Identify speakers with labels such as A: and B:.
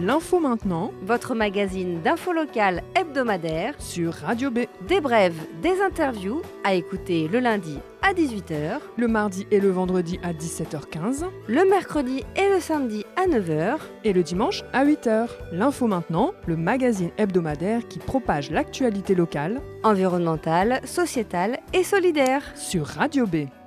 A: L'info maintenant,
B: votre magazine d'info locale hebdomadaire
A: sur Radio B.
B: Des brèves, des interviews à écouter le lundi à 18h,
A: Le mardi et le vendredi à 17h15
B: le mercredi et le samedi à 9h.
A: et le dimanche à 8h. L'info maintenant, le magazine hebdomadaire qui propage l'actualité locale
B: Environnementale, sociétale et solidaire.
A: sur Radio B.